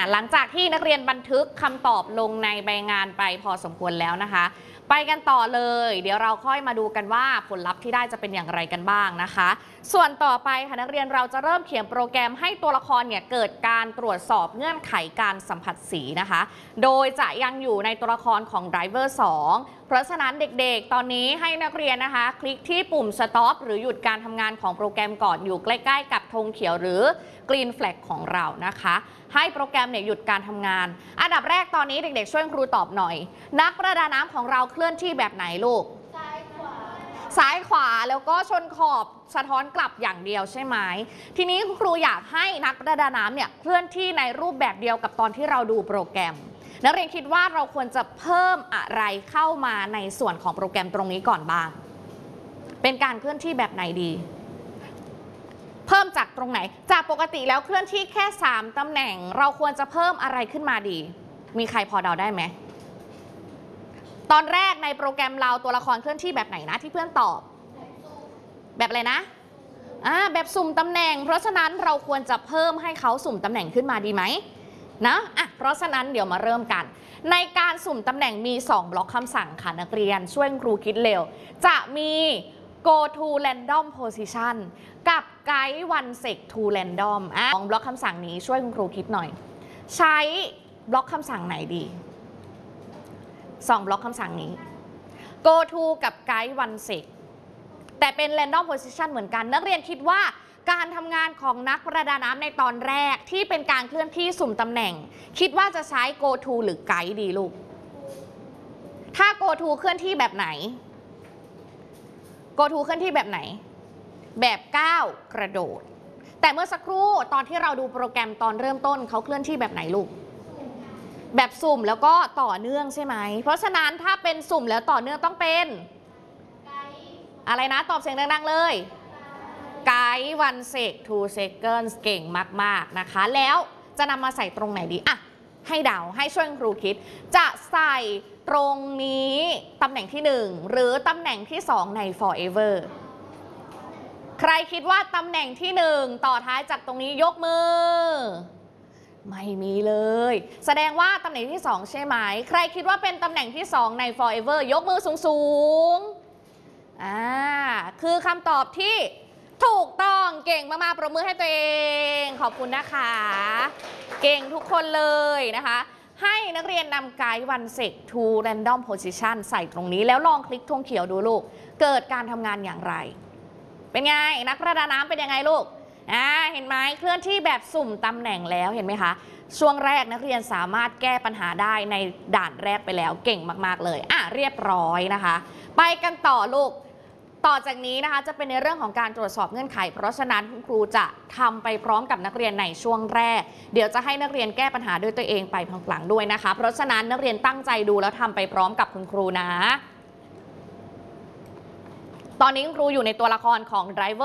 หลังจากที่นักเรียนบันทึกคำตอบลงในใบงานไปพอสมควรแล้วนะคะไปกันต่อเลยเดี๋ยวเราค่อยมาดูกันว่าผลลัพธ์ที่ได้จะเป็นอย่างไรกันบ้างนะคะส่วนต่อไปค่ะนักเรียนเราจะเริ่มเขียนโปรแกรมให้ตัวละครเนี่ยเกิดการตรวจสอบเงื่อนไขการสัมผัสสีนะคะโดยจะยังอยู่ในตัวละครของ Driver 2 เพราะฉะนั้นเด็กๆตอนนี้ให้นักเรียนนะคะคลิกที่ปุ่ม Stop หรือหยุดการทำงานของโปรแกรมก่อนอยู่ใกล้ๆกับธงเขียวหรือ Green Flag ของเรานะคะให้โปรแกรมเนี่ยหยุดการทำงานอันดับแรกตอนนี้เด็กๆช่วยครูตอบหน่อยนักประดาน้ำของเราเคลื่อนที่แบบไหนลูกซ้ายขวาแล้วก็ชนขอบสะท้อนกลับอย่างเดียวใช่ไหมทีนี้ครูอยากให้นักประดาน้ำเนี่ยเคลื่อนที่ในรูปแบบเดียวกับตอนที่เราดูโปรแกรมนักเรียนคิดว่าเราควรจะเพิ่มอะไรเข้ามาในส่วนของโปรแกรมตรงนี้ก่อนบ้างเป็นการเคลื่อนที่แบบไหนดีเพิ่มจากตรงไหนจากปกติแล้วเคลื่อนที่แค่3ตำแหน่งเราควรจะเพิ่มอะไรขึ้นมาดีมีใครพอเดาได้ไหมตอนแรกในโปรแกรมเราตัวละครเคลื่อนที่แบบไหนนะที่เพื่อนตอบแบบอะไรนะแบบสุ่มตำแหน่งเพราะฉะนั้นเราควรจะเพิ่มให้เขาสุ่มตำแหน่งขึ้นมาดีไหมนะเพราะฉะนั้นเดี๋ยวมาเริ่มกันในการสุ่มตำแหน่งมี2บล็อกคำสั่งค่ะนักเรียนช่วยครูคิดเร็วจะมี go to random position กับ guide one sec to random 2บล็อกคำสั่งนี้ช่วยคุณครูคิดหน่อยใช้บล็อกคำสั่งไหนดี2บล็อกคำสั่งนี้ go to กับ guide one sec แต่เป็น random position เหมือนกันนักเรียนคิดว่าการทำงานของนักประดาน้ำในตอนแรกที่เป็นการเคลื่อนที่สุ่มตำแหน่งคิดว่าจะใช้ go to หรือ guide ดีลูกถ้า go to เคลื่อนที่แบบไหน go to เคลื่อนที่แบบไหนแบบก้าวกระโดดแต่เมื่อสักครู่ตอนที่เราดูโปรแกรมตอนเริ่มต้นเขาเคลื่อนที่แบบไหนลูกแบบสุ่มแล้วก็ต่อเนื่องใช่ไหมเพราะฉะนั้นถ้าเป็นสุ่มแล้วต่อเนื่องต้องเป็นอะไรนะตอบเสียงดังๆเลยGuide one sec 2 seconds เก่งมากๆนะคะแล้วจะนำมาใส่ตรงไหนดีให้เดาให้ช่วยครูคิดจะใส่ตรงนี้ตำแหน่งที่1หรือตำแหน่งที่2ใน forever ใครคิดว่าตำแหน่งที่1ต่อท้ายจากตรงนี้ยกมือไม่มีเลยแสดงว่าตำแหน่งที่2ใช่ไหมใครคิดว่าเป็นตำแหน่งที่2ใน forever ยกมือสูงๆคือคำตอบที่ถูกต้องเก่งมากๆปรบมือให้ตัวเองขอบคุณนะคะเก่งทุกคนเลยนะคะให้นักเรียนนำ Guide one sec to random position ใส่ตรงนี้แล้วลองคลิกธงเขียวดูลูกเกิดการทำงานอย่างไรเป็นไงนักประดาน้ำเป็นยังไงลูกเห็นไหมเคลื่อนที่แบบสุ่มตำแหน่งแล้วเห็นไหมคะช่วงแรกนักเรียนสามารถแก้ปัญหาได้ในด่านแรกไปแล้วเก่งมากๆเลยเรียบร้อยนะคะไปกันต่อลูกต่อจากนี้นะคะจะเป็นในเรื่องของการตรวจสอบเงื่อนไขเพราะฉะนั้นคุณครูจะทำไปพร้อมกับนักเรียนในช่วงแรกเดี๋ยวจะให้นักเรียนแก้ปัญหาด้วยตัวเองไปพลางๆด้วยนะคะเพราะฉะนั้นนักเรียนตั้งใจดูแล้วทำไปพร้อมกับคุณครูนะตอนนี้คุณครูอยู่ในตัวละครของ Driver